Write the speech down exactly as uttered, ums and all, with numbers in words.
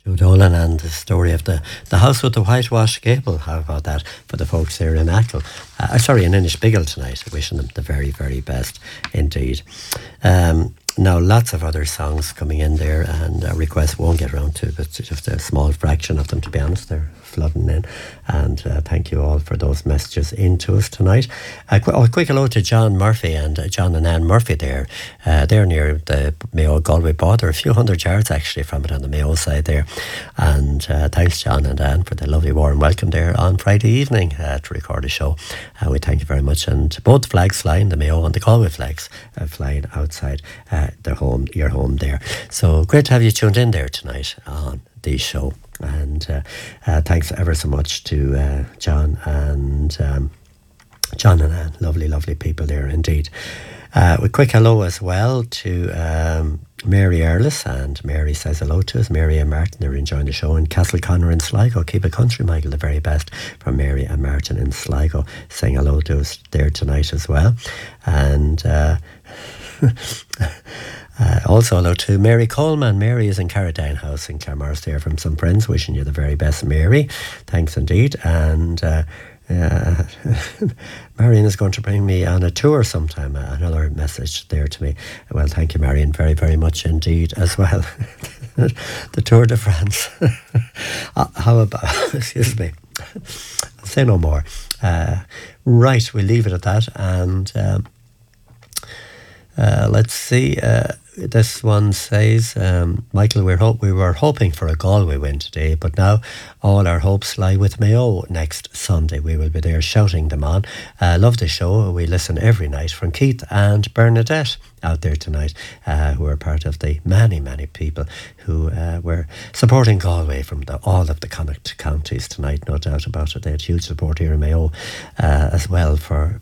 Joe Dolan and the story of the, the house with the whitewashed gable. How about that for the folks here in Achill? Uh, sorry, in Inishbiggle tonight. Wishing them the very, very best indeed. Um, now, lots of other songs coming in there, and uh, requests won't get around to, but just a small fraction of them, to be honest. They're flooding in, and uh, thank you all for those messages into us tonight. Uh, qu- oh, a quick hello to John Murphy and uh, John and Anne Murphy there. Uh, they're near the Mayo Galway border, a few hundred yards actually from it on the Mayo side there. And uh, thanks, John and Anne, for the lovely warm welcome there on Friday evening uh, to record a show. Uh, we thank you very much. And both flags flying, the Mayo and the Galway flags uh, flying outside uh, their home, your home there. So great to have you tuned in there tonight on the show. And uh, uh, thanks ever so much to uh, John and um, John and Anne, lovely, lovely people there indeed. Uh, a quick hello as well to um, Mary Earlis, and Mary says hello to us. Mary and Martin, they're enjoying the show in Castle Connor in Sligo. Keep it country, Michael, the very best from Mary and Martin in Sligo, saying hello to us there tonight as well. And uh, Uh, also hello to Mary Coleman. Mary is in Carradine House in Claremorris there from some friends, wishing you the very best, Mary. Thanks indeed. And uh, uh, Marion is going to bring me on a tour sometime. Uh, another message there to me. Well, thank you, Marion, very, very much indeed as well. The Tour de France. uh, how about, excuse me, I'll say no more. Uh, right, we'll leave it at that. And um, uh, let's see. Uh, This one says, um, Michael, we're hope we were hoping for a Galway win today, but now all our hopes lie with Mayo next Sunday. We will be there shouting them on. Uh, love the show. We listen every night from Keith and Bernadette out there tonight, uh, who are part of the many, many people who uh, were supporting Galway from the, all of the Connacht counties tonight, no doubt about it. They had huge support here in Mayo uh, as well for